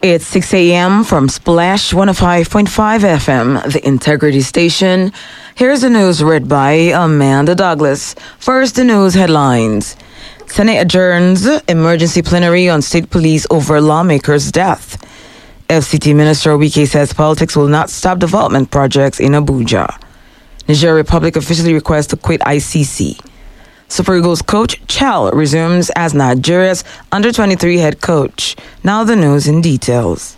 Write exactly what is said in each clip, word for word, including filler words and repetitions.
It's six a.m. from Splash one oh five point five F M, the Integrity Station. Here's the news read by Amanda Douglas. First, the news headlines. Senate adjourns emergency plenary on state police over lawmaker's death. F C T Minister Wike says politics will not stop development projects in Abuja. Niger Republic officially requests to quit I C C. Super Eagles coach Chal resumes as Nigeria's under twenty-three head coach. Now the news in details.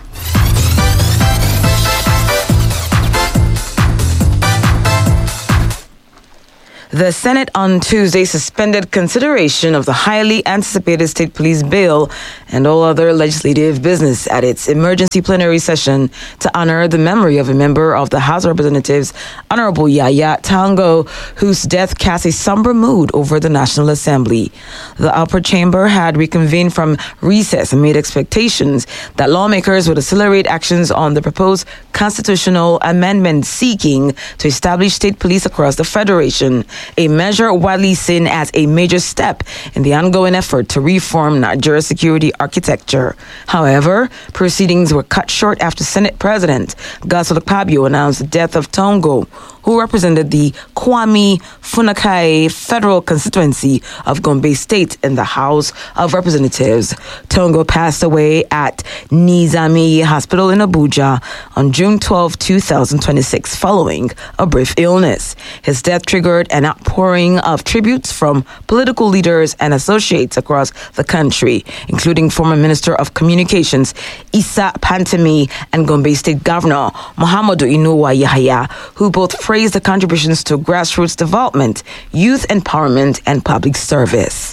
The Senate on Tuesday suspended consideration of the highly anticipated state police bill and all other legislative business at its emergency plenary session to honor the memory of a member of the House of Representatives, Honorable Yaya Tango, whose death cast a somber mood over the National Assembly. The upper chamber had reconvened from recess amid expectations that lawmakers would accelerate actions on the proposed constitutional amendment seeking to establish state police across the Federation, a measure widely seen as a major step in the ongoing effort to reform Nigeria's security architecture. However, proceedings were cut short after Senate President Godswill Akpabio announced the death of Tongo, who represented the Kwame Funakai federal constituency of Gombe State in the House of Representatives. Tongo passed away at Nizami Hospital in Abuja on June twelfth, twenty twenty-six, following a brief illness. His death triggered an outpouring of tributes from political leaders and associates across the country, including former Minister of Communications Issa Pantami and Gombe State Governor Muhammadu Inuwa Yahaya, who both praised the contributions to grassroots development, youth empowerment, and public service.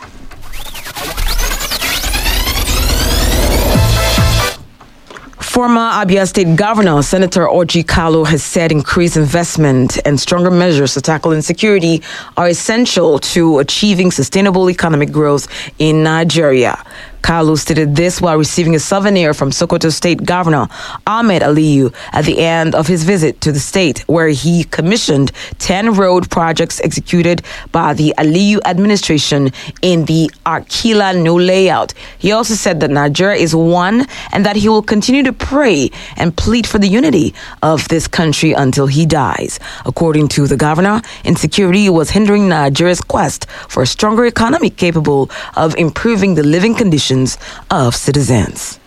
Former Abia State Governor Senator Orji Kalu has said increased investment and stronger measures to tackle insecurity are essential to achieving sustainable economic growth in Nigeria. Kalu stated this while receiving a souvenir from Sokoto State Governor Ahmed Aliyu at the end of his visit to the state, where he commissioned ten road projects executed by the Aliyu administration in the Arkila new layout. He also said that Nigeria is one and that he will continue to pray and plead for the unity of this country until he dies. According to the governor, insecurity was hindering Nigeria's quest for a stronger economy capable of improving the living conditions of citizens.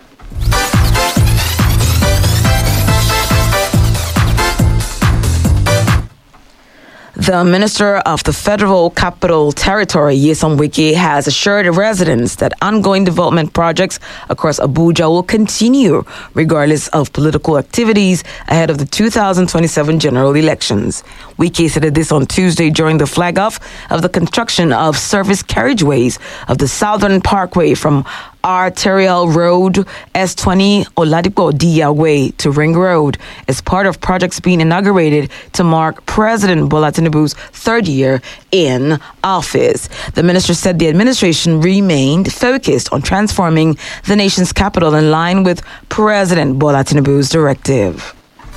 The Minister of the Federal Capital Territory, Nyesom Wike, has assured residents that ongoing development projects across Abuja will continue regardless of political activities ahead of the two thousand twenty-seven general elections. Wike said this on Tuesday during the flag-off of the construction of service carriageways of the Southern Parkway from Arterial Road S twenty Oladipo Diya Way to Ring Road as part of projects being inaugurated to mark President Bola Tinubu's third year in office. The minister said the administration remained focused on transforming the nation's capital in line with President Bola Tinubu's directive.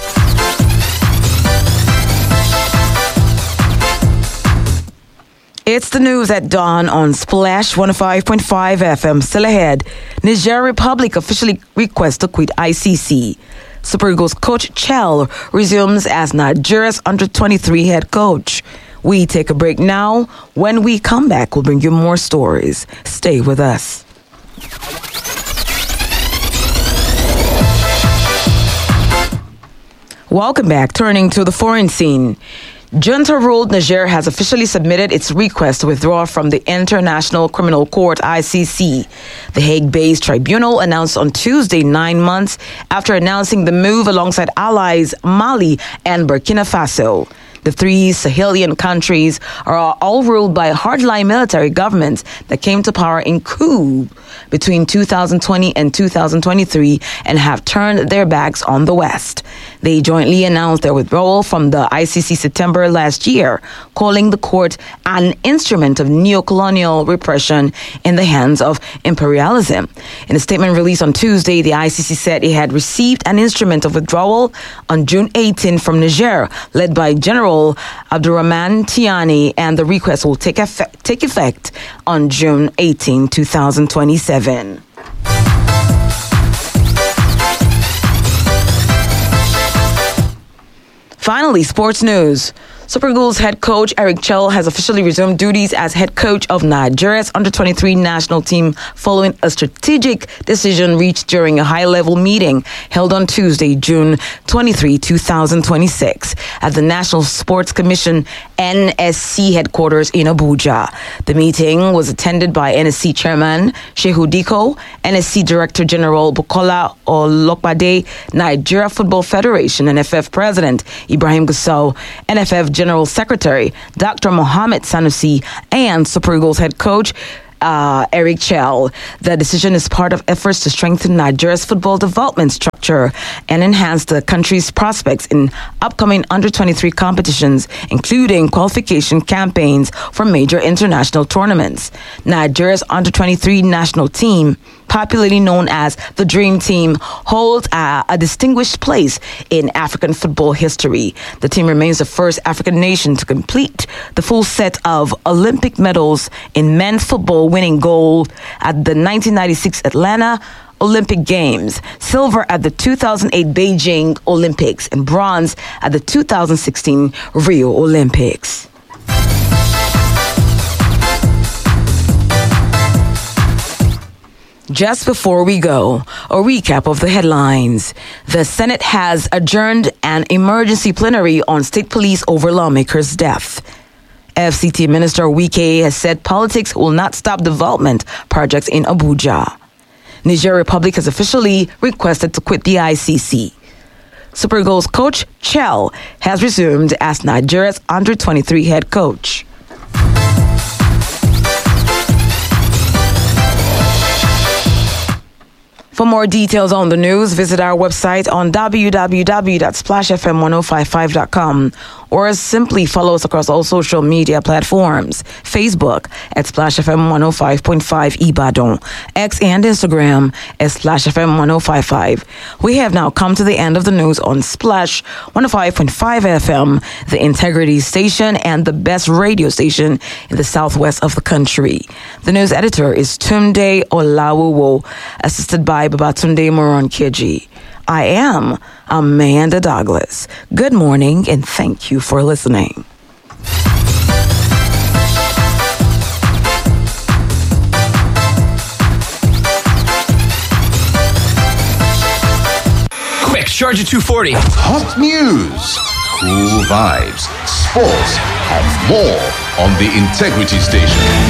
It's the news at dawn on Splash one oh five point five F M. Still ahead, Niger Republic officially requests to quit I C C. Super Eagles coach Chal resumes as Nigeria's under twenty-three head coach. We take a break now. When we come back, we'll bring you more stories. Stay with us. Welcome back. Turning to the foreign scene. Junta-ruled Niger has officially submitted its request to withdraw from the International Criminal Court, I C C. The Hague-based tribunal announced on Tuesday nine months after announcing the move alongside allies Mali and Burkina Faso. The three Sahelian countries are all ruled by hardline military governments that came to power in coup between two thousand twenty and two thousand twenty-three and have turned their backs on the West. They jointly announced their withdrawal from the I C C September last year, calling the court an instrument of neocolonial repression in the hands of imperialism. In a statement released on Tuesday, the I C C said it had received an instrument of withdrawal on June eighteenth from Niger, led by General Abdurrahman Tiani, and the request will take effect, take effect on June eighteenth, twenty twenty-seven. Finally, sports news. Super Eagles head coach Eric Chell has officially resumed duties as head coach of Nigeria's under twenty-three national team following a strategic decision reached during a high-level meeting held on Tuesday, June twenty-third, twenty twenty-six at the National Sports Commission N S C headquarters in Abuja. The meeting was attended by N S C Chairman Shehu Diko, N S C Director General Bukola Olokbade, Nigeria Football Federation N F F President Ibrahim Gusau, N F F General Secretary Doctor Mohamed Sanusi, and Super Eagles head coach Uh, Eric Chell. The decision is part of efforts to strengthen Nigeria's football development structure and enhance the country's prospects in upcoming under twenty-three competitions, including qualification campaigns for major international tournaments. Nigeria's under twenty-three national team, popularly known as the Dream Team, holds a, a distinguished place in African football history. The team remains the first African nation to complete the full set of Olympic medals in men's football, winning gold at the nineteen ninety-six Atlanta Olympic Games, silver at the two thousand eight Beijing Olympics, and bronze at the two thousand sixteen Rio Olympics. Just before we go, a recap of the headlines. The Senate has adjourned an emergency plenary on state police over lawmaker's death. F C T Minister Wike has said politics will not stop development projects in Abuja. Niger Republic has officially requested to quit the I C C. Super Eagles coach Chell has resumed as Nigeria's under twenty-three head coach. For more details on the news, visit our website on w w w dot splash f m ten fifty-five dot com or simply follow us across all social media platforms. Facebook at Splash F M one oh five point five Ibadan, X and Instagram at Splash F M ten fifty-five. We have now come to the end of the news on Splash one oh five point five F M, the Integrity Station and the best radio station in the southwest of the country. The news editor is Tunde Olawuwo, assisted by Babatunde Moronkeji. I am Amanda Douglas. Good morning and thank you for listening. Quick, Charger two forty. Hot news, cool vibes, sports, and more on the Integrity Station.